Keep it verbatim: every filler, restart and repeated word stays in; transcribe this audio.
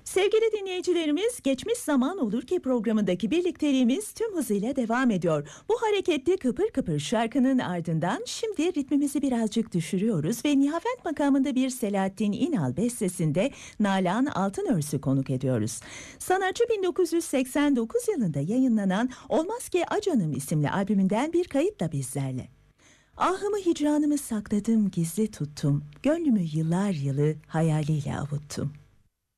Sevgili dinleyicilerimiz, Geçmiş Zaman Olur Ki programındaki birlikteliğimiz tüm hızıyla devam ediyor. Bu hareketli kıpır kıpır şarkının ardından şimdi ritmimizi birazcık düşürüyoruz ve Nihavent makamında bir Selahattin İnal bestesinde Nalan Altınörs'ü konuk ediyoruz. Sanatçı bin dokuz yüz seksen dokuz yılında yayınlanan Olmaz Ki Acanım isimli albümünden bir kayıtla bizlerle. Ahımı hicranımı sakladım, gizli tuttum, gönlümü yıllar yılı hayaliyle avuttum.